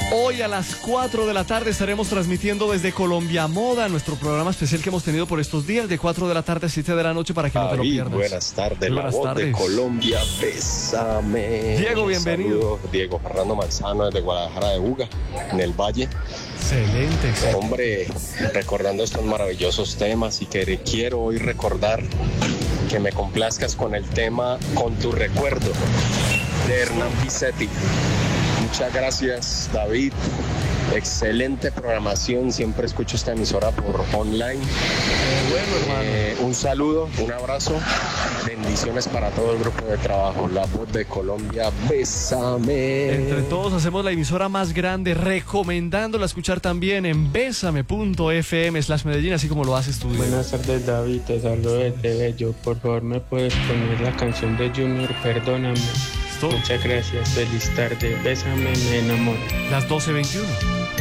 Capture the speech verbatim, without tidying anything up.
Hoy a las cuatro de la tarde estaremos transmitiendo desde Colombia Moda, nuestro programa especial que hemos tenido por estos días, de cuatro de la tarde a siete de la noche, para que no te lo David, pierdas. buenas tardes, Buenas la voz tardes. de Colombia, bésame. Diego, bienvenido. Saludos, Diego Fernando Manzano desde Guadalajara de Buga, en el Valle. Excelente, excelente. Hombre, recordando estos maravillosos temas y que quiero hoy recordar que me complazcas con el tema Con tu recuerdo de Hernán Pizzetti. Muchas gracias, David. Excelente programación. Siempre escucho esta emisora por online. Bueno, hermano. Eh, un saludo, un abrazo. Bendiciones para todo el grupo de trabajo. La voz de Colombia, bésame. Entre todos hacemos la emisora más grande, recomendándola escuchar también en bésame punto f m slash Medellín, así como lo haces tú. Buenas tardes, David, te saludo desde Bello. Por favor, ¿me puedes poner la canción de Junior, Perdóname? ¿Listo? Muchas gracias, feliz tarde, bésame, me enamoro. Las doce veintiuno.